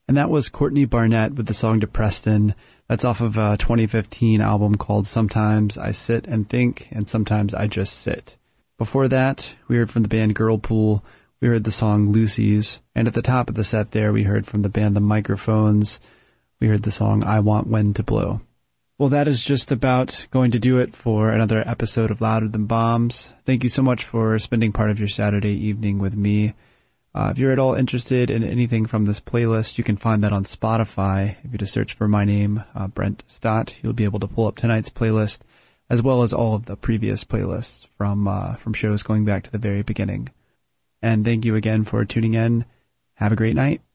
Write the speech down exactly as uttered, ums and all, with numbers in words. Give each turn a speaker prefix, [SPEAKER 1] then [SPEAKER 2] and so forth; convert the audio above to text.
[SPEAKER 1] And that was Courtney Barnett with the song To Preston. That's off of a twenty fifteen album called Sometimes I Sit and Think, and Sometimes I Just Sit. Before that, we heard from the band Girlpool. We heard the song Lucy's. And at the top of the set there, we heard from the band The Microphones. We heard the song I Want Wind to Blow. Well, that is just about going to do it for another episode of Louder Than Bombs. Thank you so much for spending part of your Saturday evening with me. Uh, if you're at all interested in anything from this playlist, you can find that on Spotify. If you just search for my name, uh, Brent Stott, you'll be able to pull up tonight's playlist, as well as all of the previous playlists from uh, from shows going back to the very beginning. And thank you again for tuning in. Have a great night.